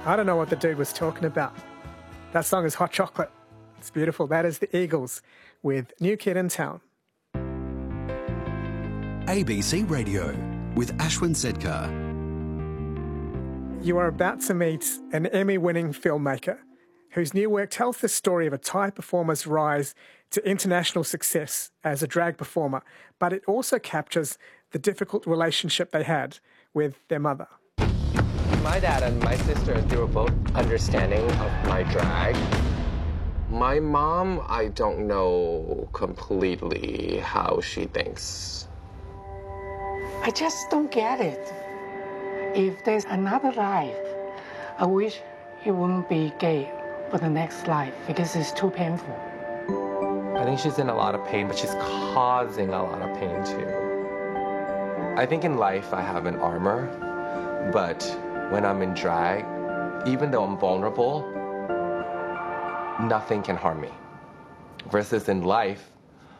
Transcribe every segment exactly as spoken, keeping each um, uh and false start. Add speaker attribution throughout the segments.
Speaker 1: I don't know what the dude was talking about. That song is Hot Chocolate. It's beautiful. That is the Eagles with New Kid in Town.
Speaker 2: A B C Radio with Ashwin Sedkar.
Speaker 1: You are about to meet an Emmy-winning filmmaker whose new work tells the story of a Thai performer's rise to international success as a drag performer, but it also captures the difficult relationship they had with their mother.
Speaker 3: My dad and my sister, they were both understanding of my drag. My mom, I don't know completely how she thinks.
Speaker 4: I just don't get it. If there's another life, I wish he wouldn't be gay for the next life because it's too painful.
Speaker 3: I think she's in a lot of pain, but she's causing a lot of pain too. I think in life I have an armor, but when I'm in drag, even though I'm vulnerable, nothing can harm me. Versus in life,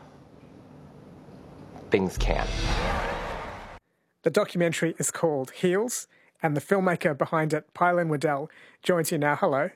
Speaker 3: things can.
Speaker 1: The documentary is called Heels, and the filmmaker behind it, Pylin Waddell, joins you now. Hello.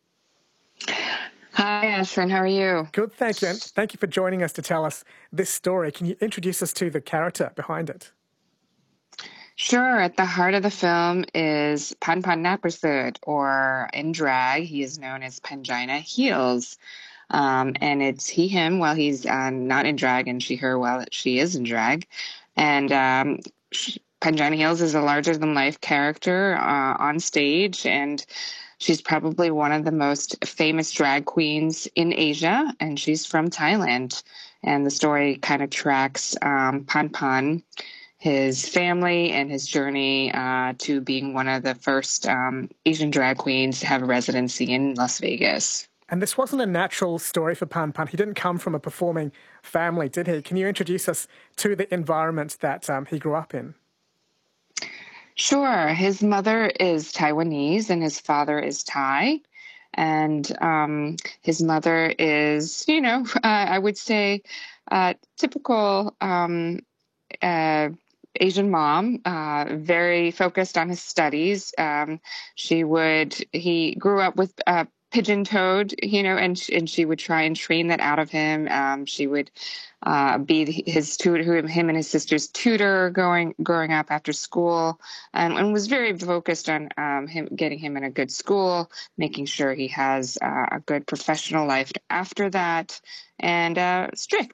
Speaker 5: Hi, Ashwin. How are you?
Speaker 1: Good, thank you. And thank you for joining us to tell us this story. Can you introduce us to the character behind it?
Speaker 5: Sure. At the heart of the film is Pan Pan Naprasud, or in drag, he is known as Pangina Heels. Um, and it's he, him while he's uh, not in drag, and she, her while she is in drag. And um, she, Pangina Heels is a larger-than-life character uh, on stage, and she's probably one of the most famous drag queens in Asia, and she's from Thailand. And the story kind of tracks um, Pan Pan, his family, and his journey uh, to being one of the first um, Asian drag queens to have a residency in Las Vegas.
Speaker 1: And this wasn't a natural story for Pan Pan. He didn't come from a performing family, did he? Can you introduce us to the environment that um, he grew up in?
Speaker 5: Sure. His mother is Taiwanese and his father is Thai. And um, his mother is, you know, uh, I would say uh, typical um, uh, Asian mom, uh, very focused on his studies. Um, she would, he grew up with uh, pigeon-toed, you know, and and she would try and train that out of him. Um, she would uh, be his tutor, him and his sister's tutor, going growing up after school, and, and was very focused on um, him getting him in a good school, making sure he has uh, a good professional life after that, and uh, strict.